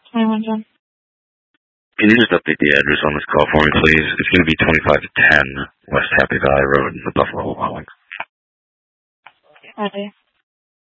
21 John. Can you just update the address on this call for me, please? It's going to be 2510 West Happy Valley Road in the Buffalo Wild Wings. Okay.